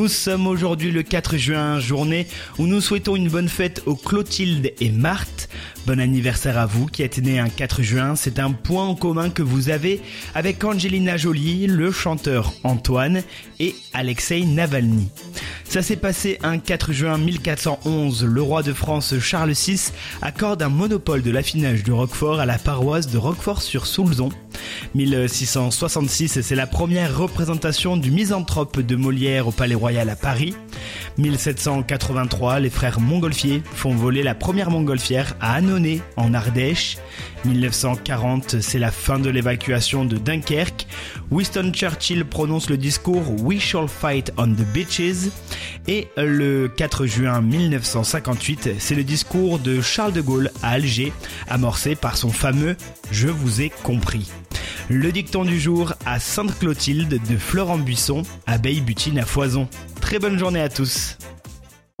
Nous sommes aujourd'hui le 4 juin, journée où nous souhaitons une bonne fête aux Clotilde et Marthe. Bon anniversaire à vous qui êtes nés un 4 juin, c'est un point en commun que vous avez avec Angelina Jolie, le chanteur Antoine et Alexei Navalny. Ça s'est passé un 4 juin 1411, le roi de France Charles VI accorde un monopole de l'affinage du Roquefort à la paroisse de Roquefort-sur-Soulzon. 1666, c'est la première représentation du Misanthrope de Molière au Palais Royal à Paris. 1783, les frères Montgolfier font voler la première montgolfière à Annonay, en Ardèche. 1940, c'est la fin de l'évacuation de Dunkerque. Winston Churchill prononce le discours « We shall fight on the beaches ». Et le 4 juin 1958, c'est le discours de Charles de Gaulle à Alger, amorcé par son fameux « Je vous ai compris ». Le dicton du jour à Sainte-Clotilde de Florent Buisson, abeille butine à foison. Très bonne journée à tous.